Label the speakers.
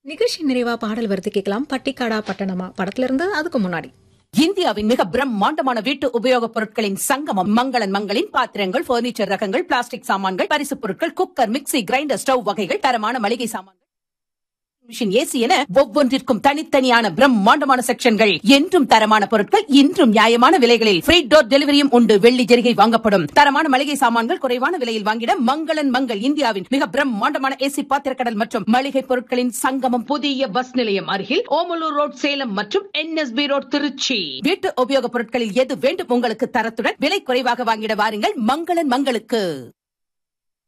Speaker 1: நிகழ்ச்சி நிறைவா பாடல் வருது கேட்கலாம். பட்டிக்காடா பட்டணமா படத்துல இருந்து. அதுக்கு முன்னாடி
Speaker 2: இந்தியாவின் மிக பிரம்மாண்டமான வீட்டு உபயோகப் பொருட்களின் சங்கமம் மங்களன் மங்களின் பாத்திரங்கள், பர்னிச்சர் ரகங்கள், பிளாஸ்டிக் சாமான்கள், பரிசுப் பொருட்கள், குக்கர், மிக்ஸி, கிரைண்டர், ஸ்டவ் வகைகள், தரமான மளிகை சாமான்கள், மிஷின், ஏசி என ஒவ்வொன்றிற்கும் தனித்தனியான பிரம்மாண்டமான செக்ஷன்கள். என்றும் தரமான பொருட்கள், இன்றும் நியாயமான விலைகளில் ஃப்ரீ டோர் டெலிவரியும் உண்டு. வெள்ளி ஜெரிகை வாங்கப்படும். தரமான மளிகை சாமான்கள் குறைவான விலையில் வாங்கிட மங்களன் மங்கள். இந்தியாவின் மிக பிரம்மாண்டமான ஏசி பாத்திரக்கடல் மற்றும் மளிகை பொருட்களின் சங்கமம். புதிய பஸ் நிலையம் அருகில் ஓமலூர் ரோட் சேலம் மற்றும் NSB ரோட் திருச்சி. வீட்டு உபயோகப் பொருட்களில் எது வேண்டும் உங்களுக்கு தரத்துடன் விலை குறைவாக வாங்கிட வாருங்கள் மங்களன் மங்களுக்கு.